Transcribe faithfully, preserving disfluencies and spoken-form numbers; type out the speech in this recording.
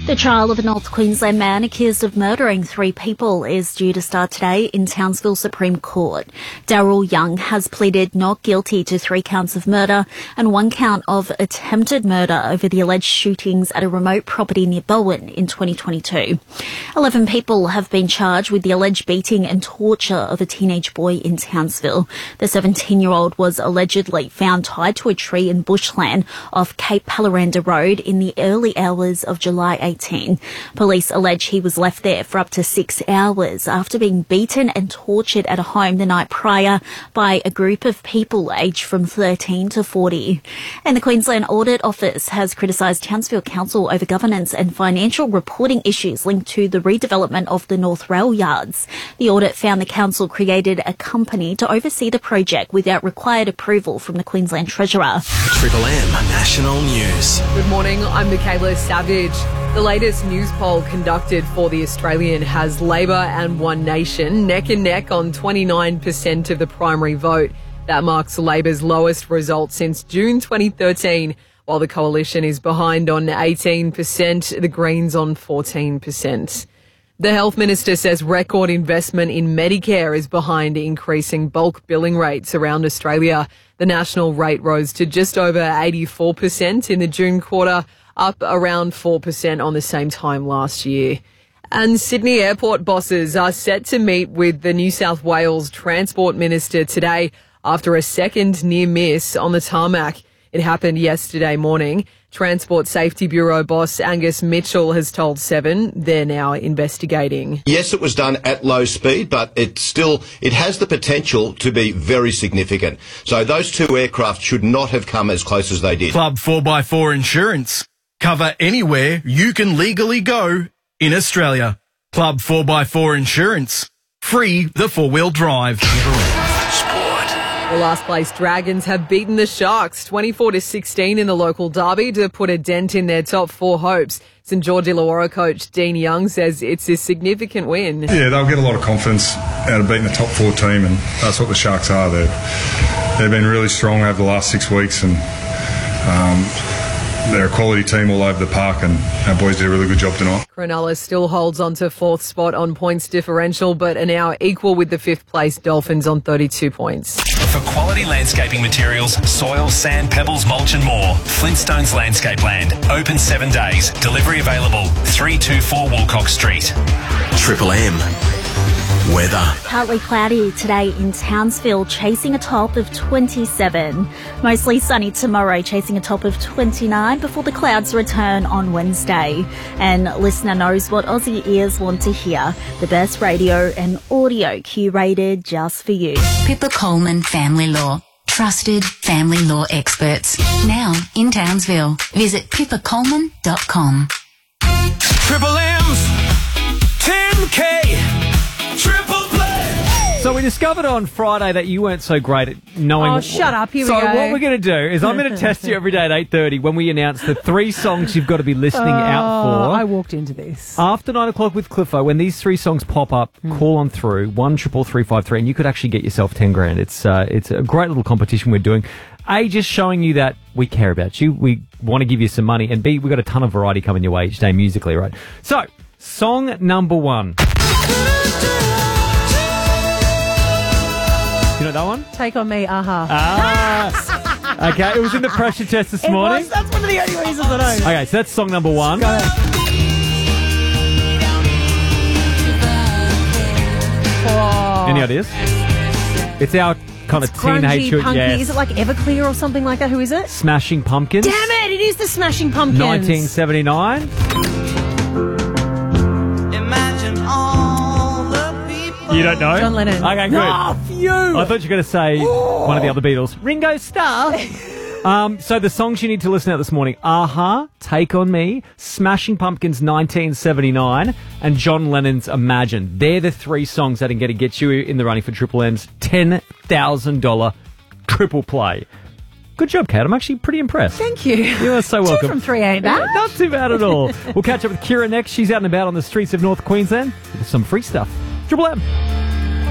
The trial of a North Queensland man accused of murdering three people is due to start today in Townsville Supreme Court. Daryl Young has pleaded not guilty to three counts of murder and one count of attempted murder over the alleged shootings at a remote property near Bowen in twenty twenty-two. Eleven people have been charged with the alleged beating and torture of a teenage boy in Townsville. The seventeen-year-old was allegedly found tied to a tree in bushland off Cape Paloranda Road in the early hours of July eighteenth. Police allege he was left there for up to six hours after being beaten and tortured at a home the night prior by a group of people aged from thirteen to forty. And the Queensland Audit Office has criticised Townsville Council over governance and financial reporting issues linked to the redevelopment of the North Rail Yards. The audit found the council created a company to oversee the project without required approval from the Queensland Treasurer. Triple M National News. Good morning, I'm Michaela Savage. The latest news poll conducted for The Australian has Labor and One Nation neck and neck on twenty-nine percent of the primary vote. That marks Labor's lowest result since June twenty thirteen, while the coalition is behind on eighteen percent, the Greens on fourteen percent. The Health Minister says record investment in Medicare is behind increasing bulk billing rates around Australia. The national rate rose to just over eighty-four percent in the June quarter, up around four percent on the same time last year. And Sydney airport bosses are set to meet with the New South Wales Transport Minister today after a second near miss on the tarmac. It happened yesterday morning. Transport Safety Bureau boss Angus Mitchell has told Seven they're now investigating. Yes, it was done at low speed, but it still, it has the potential to be very significant. So those two aircraft should not have come as close as they did. Club four by four Insurance. Cover anywhere you can legally go in Australia. Club four by four Insurance. Free the four-wheel drive. Sport. The last place Dragons have beaten the Sharks twenty-four to sixteen in the local derby to put a dent in their top four hopes. St George Illawarra coach Dean Young says it's a significant win. Yeah, they'll get a lot of confidence out of beating the top four team, and that's what the Sharks are. They've, they've been really strong over the last six weeks, and um, they're a quality team all over the park, and our boys did a really good job tonight. Cronulla still holds on to fourth spot on points differential, but are now equal with the fifth place Dolphins on thirty-two points. For quality landscaping materials, soil, sand, pebbles, mulch and more, Flintstones Landscape Land. Open seven days. Delivery available. three two four Wilcox Street. Triple M. Weather. Partly cloudy today in Townsville, chasing a top of twenty-seven. Mostly sunny tomorrow, chasing a top of twenty-nine before the clouds return on Wednesday. And listener knows what Aussie ears want to hear. The best radio and audio curated just for you. Pippa Coleman Family Law. Trusted family law experts. Now in Townsville. Visit pippa coleman dot com. Triple M's ten K. Triple play. So we discovered on Friday that you weren't so great at knowing... Oh, shut up. Here we so go. So what we're going to do is I'm going to test you every day at eight thirty when we announce the three songs you've got to be listening oh, out for. I walked into this. After nine o'clock with Cliffo, when these three songs pop up, mm. call on through, one triple three five three, and you could actually get yourself ten grand. It's, uh, it's a great little competition we're doing. A, just showing you that we care about you. We want to give you some money. And B, we've got a ton of variety coming your way each day musically, right? So, song number one. You know that one? Take On Me, aha. Ah. Okay, it was in the pressure test this it morning. Was, that's one of the only reasons I know. Okay, so that's song number one. Go ahead. Oh. Any ideas? It's our kind it's of teenage grungy, punky. Yes. Is it like Everclear or something like that? Who is it? Smashing Pumpkins. Damn it! It is the Smashing Pumpkins. nineteen seventy-nine. You don't know? John Lennon. Okay, good. Oh, phew. I thought you were going to say Ooh. one of the other Beatles. Ringo Starr. um, so the songs you need to listen out this morning. Aha, Take On Me, Smashing Pumpkins nineteen seventy-nine, and John Lennon's Imagine. They're the three songs that are going to get you in the running for Triple M's ten thousand dollars triple play. Good job, Kat. I'm actually pretty impressed. Thank you. You are so welcome. Two from three ain't bad. Not too bad at all. We'll catch up with Kira next. She's out and about on the streets of North Queensland with some free stuff. Triple M.